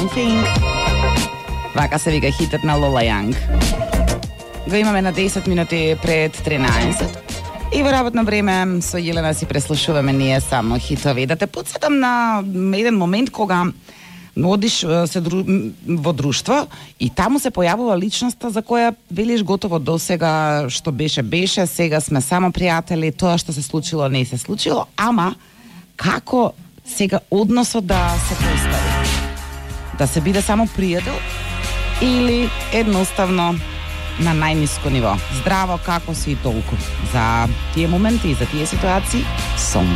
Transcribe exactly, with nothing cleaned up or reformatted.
One Thing. Вака се вика хитът на Лола Јанг. Го имаме на десет минути пред тринаесет. И во работно време со Јелена си преслушуваме ние само хитови. Да те подсетам на еден момент кога одиш се дру... во друштво и таму се појавува личноста за која велиш готово досега што беше беше, сега сме само пријатели, тоа што се случило не се случило, ама како сега односот да се постави? Да се биде само пријател или едноставно на најниско ниво? Здраво, како си и толку. За тие моменти и за тие ситуации, сон